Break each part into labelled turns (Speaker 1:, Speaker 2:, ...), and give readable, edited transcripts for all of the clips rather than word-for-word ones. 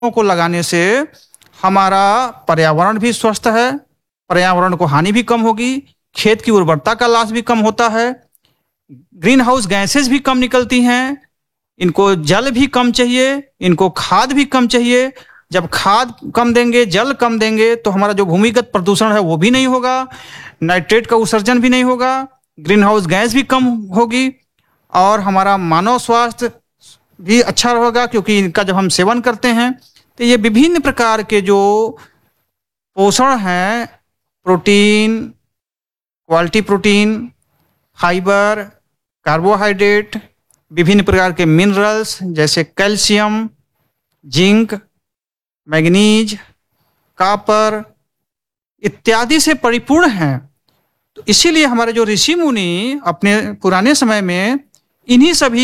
Speaker 1: को लगाने से हमारा पर्यावरण भी स्वस्थ है, पर्यावरण को हानि भी कम होगी, खेत की उर्वरता का लॉस भी कम होता है, ग्रीन हाउस गैसेस भी कम निकलती हैं, इनको जल भी कम चाहिए, इनको खाद भी कम चाहिए। जब खाद कम देंगे, जल कम देंगे, तो हमारा जो भूमिगत प्रदूषण है वो भी नहीं होगा, नाइट्रेट का उत्सर्जन भी नहीं होगा, ग्रीन हाउस गैस भी कम होगी और हमारा मानव स्वास्थ्य भी अच्छा होगा, क्योंकि इनका जब हम सेवन करते हैं तो ये विभिन्न प्रकार के जो पोषण हैं, protein, quality protein, fibre, carbohydrate, विभिन्न प्रकार के मिनरल्स जैसे कैल्शियम, जिंक, मैग्नीज, कॉपर इत्यादि से परिपूर्ण हैं। तो इसीलिए हमारे जो ऋषि मुनि अपने पुराने समय में इन्हीं सभी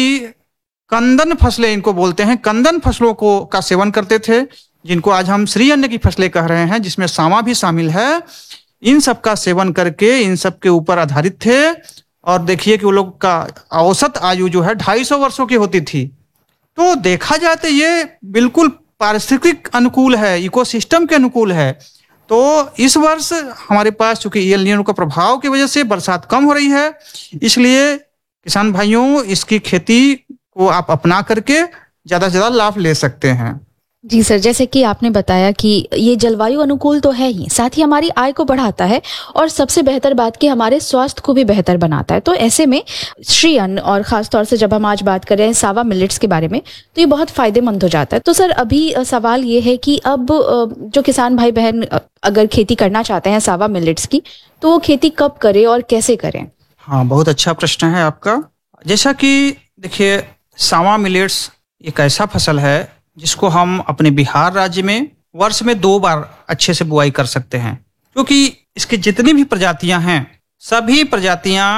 Speaker 1: कंदन फसलें, इनको बोलते हैं, कंदन फसलों को का सेवन करते थे, जिनको आज हम श्री अन्न की फसलें कह रहे हैं, जिसमें सावा भी शामिल है। इन सब का सेवन करके इन सब के ऊपर आधारित थे और देखिए कि वो लोग का औसत आयु जो है 250 वर्षों की होती थी। तो देखा जाए तो ये बिल्कुल पारिस्थितिक अनुकूल है, इकोसिस्टम के अनुकूल है। तो इस वर्ष हमारे पास चूंकि एल नीनो का प्रभाव की वजह से बरसात कम हो रही है, इसलिए किसान भाइयों इसकी खेती को आप अपना करके ज्यादा से ज्यादा लाभ ले सकते हैं।
Speaker 2: जी सर, जैसे कि आपने बताया कि ये जलवायु अनुकूल तो है ही, साथ ही हमारी आय को बढ़ाता है और सबसे बेहतर बात कि हमारे स्वास्थ्य को भी बेहतर बनाता है। तो ऐसे में श्री अन्न और खास तौर से जब हम आज बात कर रहे हैं सावा मिलेट्स के बारे में, तो ये बहुत फायदेमंद हो जाता है। तो सर अभी सवाल ये है कि अब जो किसान भाई बहन अगर खेती करना चाहते हैं सावा मिलेट्स की, तो वो खेती कब करें और कैसे करें?
Speaker 1: हाँ, बहुत अच्छा प्रश्न है आपका। जैसा कि देखिए, सावा मिलेट्स एक ऐसा फसल है जिसको हम अपने बिहार राज्य में वर्ष में 2 बार अच्छे से बुआई कर सकते हैं, क्योंकि इसकी जितनी भी प्रजातियां हैं सभी प्रजातियां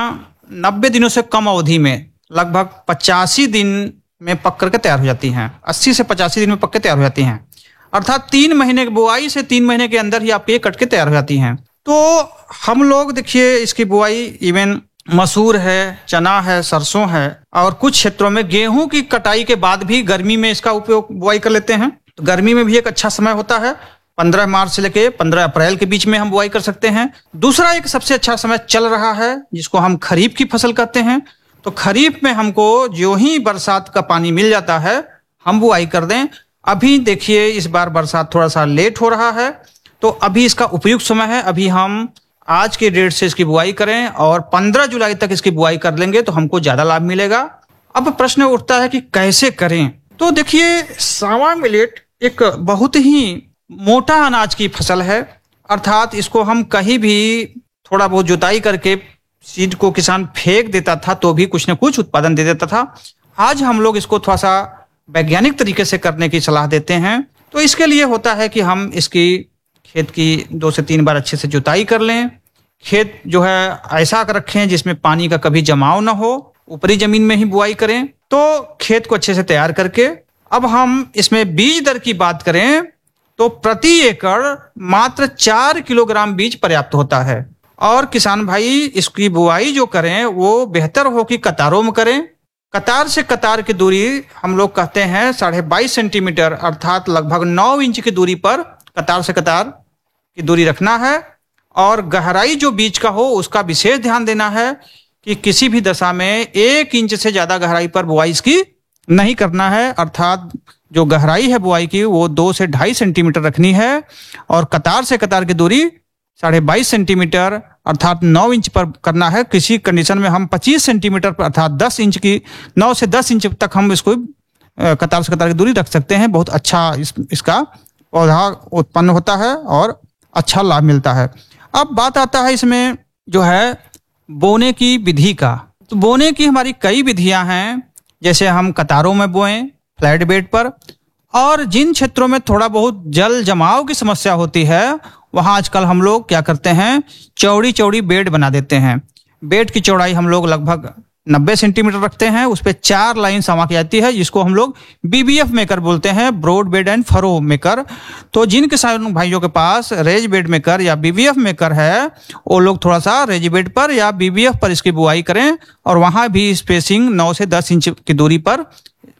Speaker 1: 90 दिनों से कम अवधि में लगभग 85 दिन में पक करके तैयार हो जाती हैं। 80 से 85 दिन में पक के तैयार हो जाती हैं, अर्थात 3 महीने की बुआई से 3 महीने के अंदर ही आपके कट के तैयार हो जाती हैं। तो हम लोग देखिए इसकी बुआई इवन मसूर है, चना है, सरसों है और कुछ क्षेत्रों में गेहूं की कटाई के बाद भी गर्मी में इसका उपयोग बुआई कर लेते हैं। तो गर्मी में भी एक अच्छा समय होता है, 15 मार्च से लेके 15 अप्रैल के बीच में हम बुआई कर सकते हैं। दूसरा एक सबसे अच्छा समय चल रहा है जिसको हम खरीफ की फसल कहते हैं। तो खरीफ में हमको जो ही बरसात का पानी मिल जाता है हम बुआई कर दें। अभी देखिए इस बार बरसात थोड़ा सा लेट हो रहा है, तो अभी इसका उपयुक्त समय है। अभी हम आज के डेट से इसकी बुआई करें और 15 जुलाई तक इसकी बुआई कर लेंगे तो हमको ज्यादा लाभ मिलेगा। अब प्रश्न उठता है कि कैसे करें। तो देखिए, सावा मिलेट एक बहुत ही मोटा अनाज की फसल है, अर्थात इसको हम कहीं भी थोड़ा बहुत जुताई करके सीड को किसान फेंक देता था तो भी कुछ न कुछ उत्पादन दे देता था। आज हम लोग इसको थोड़ा सा वैज्ञानिक तरीके से करने की सलाह देते हैं। तो इसके लिए होता है कि हम इसकी खेत की 2 से 3 बार अच्छे से जुताई कर लें। खेत जो है ऐसा रखें जिसमें पानी का कभी जमाव ना हो, ऊपरी जमीन में ही बुआई करें। तो खेत को अच्छे से तैयार करके अब हम इसमें बीज दर की बात करें तो प्रति एकड़ मात्र 4 किलोग्राम बीज पर्याप्त होता है। और किसान भाई इसकी बुआई जो करें वो बेहतर हो कि कतारों में करें। कतार से कतार की दूरी हम लोग कहते हैं 22.5 सेंटीमीटर, अर्थात लगभग 9 इंच की दूरी पर कतार से कतार की दूरी रखना है। और गहराई जो बीज का हो उसका विशेष ध्यान देना है कि किसी भी दशा में 1 इंच से ज्यादा गहराई पर बुआई इसकी नहीं करना है, अर्थात जो गहराई है बुआई की वो 2 से 2.5 सेंटीमीटर रखनी है। और कतार से कतार की दूरी 22.5 सेंटीमीटर अर्थात 9 इंच पर करना है। किसी कंडीशन में हम 25 सेंटीमीटर पर अर्थात 10 इंच की 9 से 10 इंच तक हम इसको कतार से कतार की दूरी रख सकते हैं। बहुत अच्छा इसका पौधा उत्पन्न होता है और अच्छा लाभ मिलता है। अब बात आता है इसमें जो है बोने की विधि का। तो बोने की हमारी कई विधियां हैं, जैसे हम कतारों में बोएं फ्लैट बेड पर, और जिन क्षेत्रों में थोड़ा बहुत जल जमाव की समस्या होती है वहां आजकल हम लोग क्या करते हैं, चौड़ी चौड़ी बेड बना देते हैं। बेड की चौड़ाई हम लोग लगभग 90 सेंटीमीटर रखते हैं, उस पर 4 लाइन समा की जाती है, जिसको हम लोग BBF मेकर बोलते हैं, broad bed and furrow maker. तो जिन किसान भाइयों के पास रेज बेड मेकर या BBF मेकर है वो लोग थोड़ा सा रेज बेड पर या BBF पर इसकी बुआई करें और वहां भी स्पेसिंग 9 से 10 इंच की दूरी पर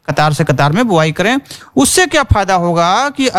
Speaker 1: कतार से कतार में बुआई करें। उससे क्या फायदा होगा कि